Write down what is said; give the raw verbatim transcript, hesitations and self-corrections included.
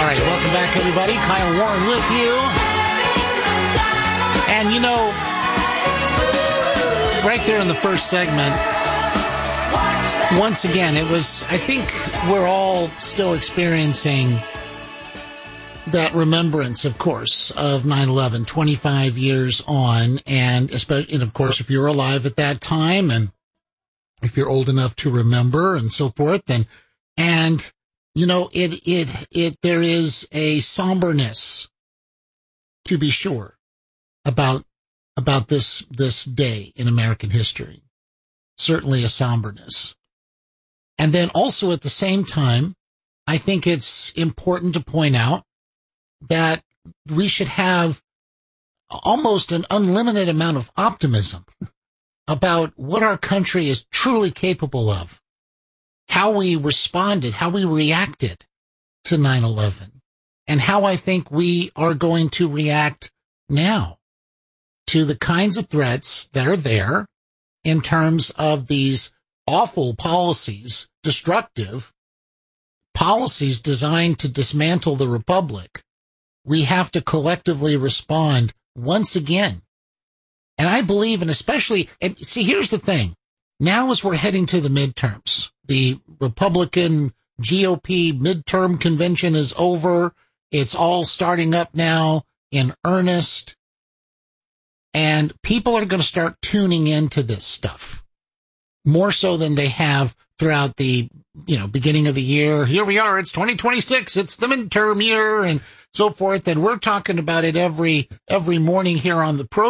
All right, welcome back, everybody. Kyle Warren with you. And, you know, right there in the first segment, once again, it was, I think we're all still experiencing that remembrance, of course, of nine eleven, twenty-five years on. And, especially, and of course, if you're alive at that time and if you're old enough to remember and so forth, and, and, you know, it, it, it, there is a somberness, to be sure, about, about this, this day in American history. Certainly a somberness. And then also at the same time, I think it's important to point out that we should have almost an unlimited amount of optimism about what our country is truly capable of, how we responded, how we reacted to nine eleven, and how I think we are going to react now to the kinds of threats that are there in terms of these awful policies, destructive policies designed to dismantle the republic. We have to collectively respond once again. And I believe, and especially, and see, here's the thing. Now as we're heading to the midterms, the Republican G O P midterm convention is over. It's all starting up now in earnest. And people are going to start tuning into this stuff more so than they have throughout the, you know, beginning of the year. Here we are. It's twenty twenty-six. It's the midterm year and so forth. And we're talking about it every, every morning here on the program.